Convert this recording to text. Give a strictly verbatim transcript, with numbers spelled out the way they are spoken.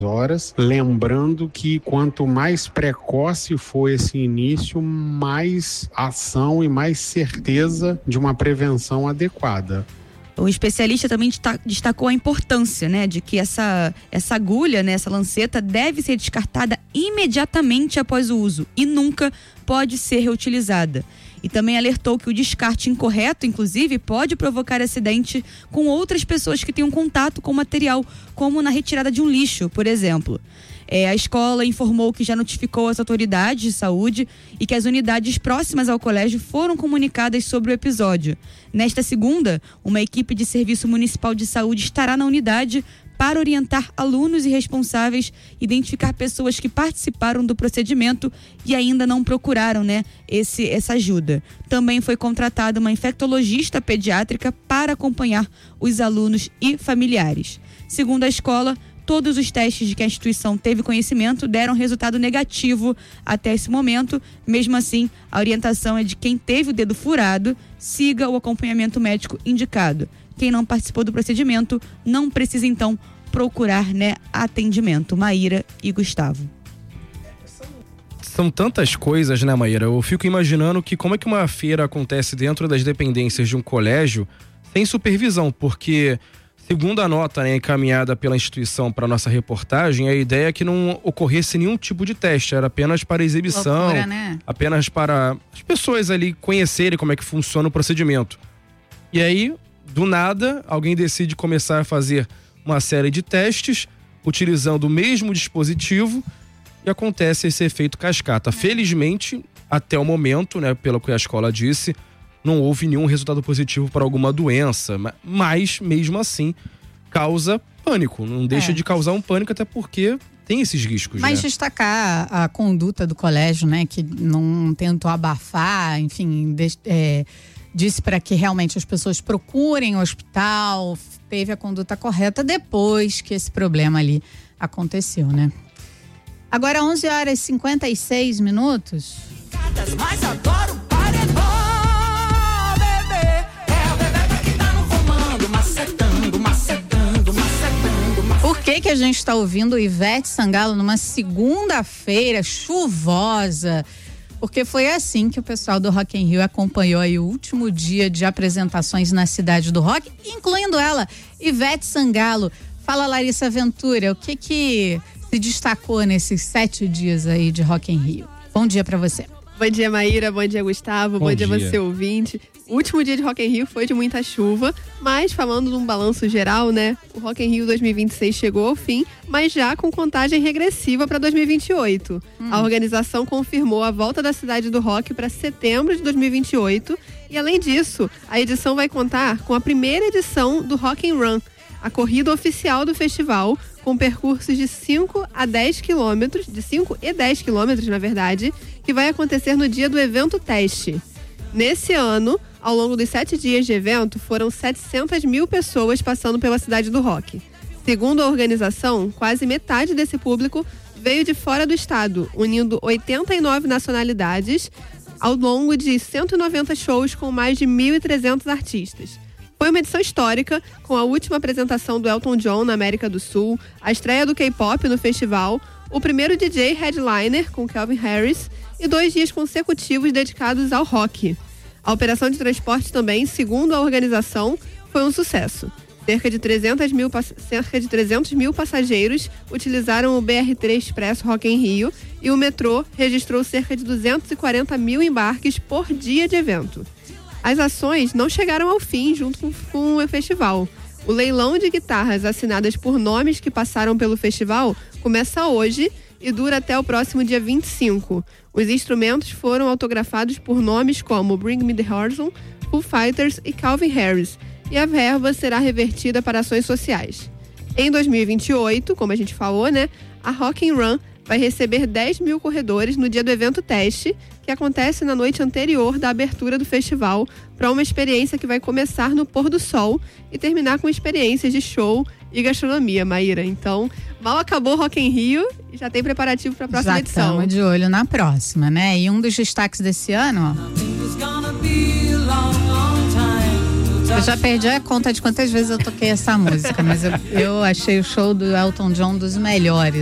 horas, lembrando que quanto mais precoce for esse início, mais ação e mais certeza de uma prevenção adequada. O especialista também destacou a importância, né, de que essa, essa agulha, né, essa lanceta deve ser descartada imediatamente após o uso e nunca pode ser reutilizada. E também alertou que o descarte incorreto, inclusive, pode provocar acidente com outras pessoas que tenham contato com o material, como na retirada de um lixo, por exemplo. É, a escola informou que já notificou as autoridades de saúde e que as unidades próximas ao colégio foram comunicadas sobre o episódio. Nesta segunda, uma equipe de Serviço Municipal de Saúde estará na unidade para orientar alunos e responsáveis, identificar pessoas que participaram do procedimento e ainda não procuraram, né, esse, essa ajuda. Também foi contratada uma infectologista pediátrica para acompanhar os alunos e familiares. Segundo a escola, todos os testes de que a instituição teve conhecimento deram resultado negativo até esse momento. Mesmo assim, a orientação é de quem teve o dedo furado, siga o acompanhamento médico indicado. Quem não participou do procedimento não precisa, então, procurar, né, atendimento. Maíra e Gustavo. São tantas coisas, né, Maíra? Eu fico imaginando que como é que uma feira acontece dentro das dependências de um colégio sem supervisão, porque... Segundo a nota, né, encaminhada pela instituição para nossa reportagem, a ideia é que não ocorresse nenhum tipo de teste, era apenas para exibição, loucura, né? Apenas para as pessoas ali conhecerem como é que funciona o procedimento. E aí, do nada, alguém decide começar a fazer uma série de testes, utilizando o mesmo dispositivo, e acontece esse efeito cascata. É. Felizmente, até o momento, né, pelo que a escola disse, não houve nenhum resultado positivo para alguma doença, mas mesmo assim causa pânico, não deixa é. de causar um pânico, até porque tem esses riscos. Mas né? destacar a conduta do colégio, né, que não tentou abafar, enfim, de, é, disse para que realmente as pessoas procurem o hospital, teve a conduta correta depois que esse problema ali aconteceu, né? Agora onze horas e cinquenta e seis minutos. Mais adoro paredão. Por que que a gente está ouvindo Ivete Sangalo numa segunda-feira chuvosa? Porque foi assim que o pessoal do Rock in Rio acompanhou aí o último dia de apresentações na cidade do rock, incluindo ela, Ivete Sangalo. Fala, Larissa Ventura, o que que se destacou nesses sete dias aí de Rock in Rio? Bom dia para você. Bom dia, Maíra. Bom dia, Gustavo. Bom, Bom dia, dia você, ouvinte. O último dia de Rock in Rio foi de muita chuva, mas falando num balanço geral, né? O Rock in Rio dois mil e vinte e seis chegou ao fim, mas já com contagem regressiva para dois mil e vinte e oito. Hum. A organização confirmou a volta da Cidade do Rock para setembro de dois mil e vinte e oito e, além disso, a edição vai contar com a primeira edição do Rock in Run, a corrida oficial do festival, com percursos de cinco a dez quilômetros, de cinco e dez quilômetros, na verdade, que vai acontecer no dia do evento teste. Nesse ano, ao longo dos sete dias de evento, foram setecentas mil pessoas passando pela Cidade do Rock. Segundo a organização, quase metade desse público veio de fora do estado, unindo oitenta e nove nacionalidades ao longo de cento e noventa shows com mais de mil e trezentos artistas. Foi uma edição histórica, com a última apresentação do Elton John na América do Sul, a estreia do K-pop no festival, o primeiro D J headliner com Calvin Harris e dois dias consecutivos dedicados ao rock. A operação de transporte também, segundo a organização, foi um sucesso. Cerca de trezentos mil, cerca de trezentos mil passageiros utilizaram o B R T Expresso Rock in Rio e o metrô registrou cerca de duzentos e quarenta mil embarques por dia de evento. As ações não chegaram ao fim junto com, com o festival. O leilão de guitarras assinadas por nomes que passaram pelo festival começa hoje e dura até o próximo dia vinte e cinco. Os instrumentos foram autografados por nomes como Bring Me the Horizon, Foo Fighters e Calvin Harris, e a verba será revertida para ações sociais. Em dois mil e vinte e oito, como a gente falou, né, a Rock in Run vai receber dez mil corredores no dia do evento teste, que acontece na noite anterior da abertura do festival, para uma experiência que vai começar no pôr do sol e terminar com experiências de show e gastronomia, Maíra. Então, mal acabou o Rock in Rio e já tem preparativo para a próxima já edição. Já estamos de olho na próxima, né? E um dos destaques desse ano, ó. Eu já perdi a conta de quantas vezes eu toquei essa música, mas eu, eu achei o show do Elton John dos melhores.